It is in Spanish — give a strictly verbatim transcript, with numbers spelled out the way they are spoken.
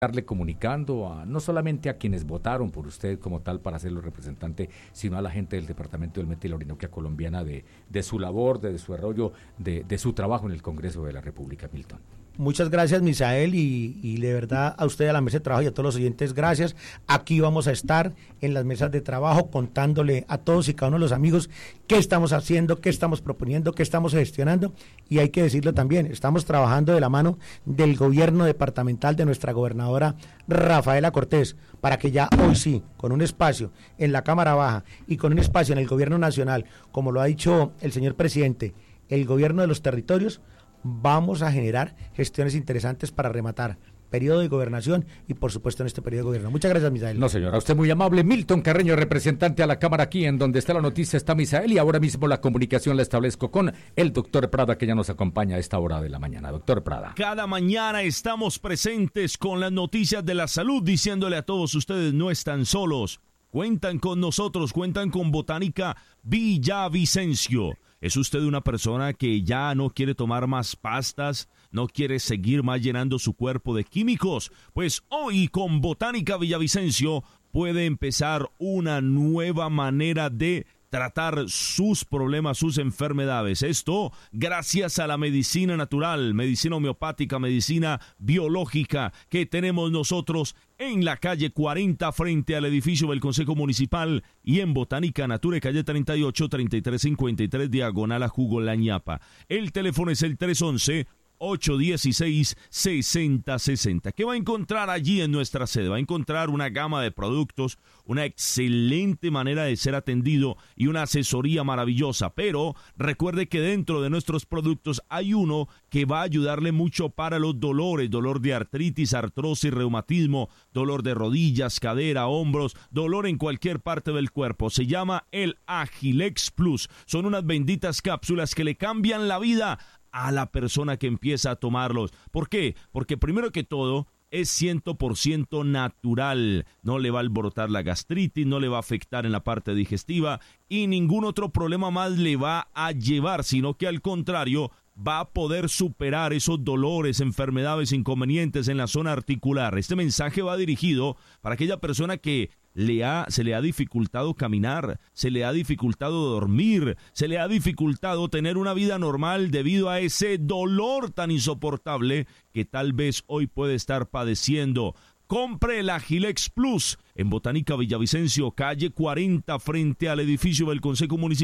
estarle comunicando a, no solamente a quienes votaron por usted como tal para hacerlo representante, sino a la gente del departamento del Meta y la Orinoquia colombiana de, de su labor, de, de su desarrollo, de, de su trabajo en el Congreso de la República, Milton. Muchas gracias, Misael, y, y de verdad a usted, a la mesa de trabajo y a todos los oyentes, gracias. Aquí vamos a estar en las mesas de trabajo contándole a todos y cada uno de los amigos qué estamos haciendo, qué estamos proponiendo, qué estamos gestionando, y hay que decirlo también, estamos trabajando de la mano del gobierno departamental de nuestra gobernadora Rafaela Cortés, para que ya hoy sí, con un espacio en la Cámara Baja y con un espacio en el gobierno nacional, como lo ha dicho el señor presidente, el gobierno de los territorios, vamos a generar gestiones interesantes para rematar periodo de gobernación y por supuesto en este periodo de gobierno. Muchas gracias, Misael. No, señora, usted muy amable. Milton Carreño, representante a la Cámara aquí en donde está la noticia, está Misael, y ahora mismo la comunicación la establezco con el doctor Prada, que ya nos acompaña a esta hora de la mañana. Doctor Prada. Cada mañana estamos presentes con las noticias de la salud, diciéndole a todos ustedes, no están solos. Cuentan con nosotros, cuentan con Botánica Villavicencio. ¿Es usted una persona que ya no quiere tomar más pastas, no quiere seguir más llenando su cuerpo de químicos? Pues hoy con Botánica Villavicencio puede empezar una nueva manera de tratar sus problemas, sus enfermedades. Esto gracias a la medicina natural, medicina homeopática, medicina biológica que tenemos nosotros en la calle cuarenta frente al edificio del Consejo Municipal y en Botánica Nature, calle treinta y ocho, treinta y tres cincuenta y tres, diagonal a Jugo La Ñapa. El teléfono es el tres once, ocho dieciséis, sesenta sesenta. ¿Qué va a encontrar allí en nuestra sede? Va a encontrar una gama de productos, una excelente manera de ser atendido y una asesoría maravillosa. Pero recuerde que dentro de nuestros productos hay uno que va a ayudarle mucho para los dolores, dolor de artritis, artrosis, reumatismo, dolor de rodillas, cadera, hombros, dolor en cualquier parte del cuerpo. Se llama el Agilex Plus. Son unas benditas cápsulas que le cambian la vida a la persona que empieza a tomarlos. ¿Por qué? Porque primero que todo es cien por ciento natural, no le va a alborotar la gastritis, no le va a afectar en la parte digestiva y ningún otro problema más le va a llevar, sino que al contrario va a poder superar esos dolores, enfermedades, inconvenientes en la zona articular. Este mensaje va dirigido para aquella persona que le ha, se le ha dificultado caminar, se le ha dificultado dormir, se le ha dificultado tener una vida normal debido a ese dolor tan insoportable que tal vez hoy puede estar padeciendo. Compre el Agilex Plus en Botánica Villavicencio, calle cuarenta, frente al edificio del Consejo Municipal.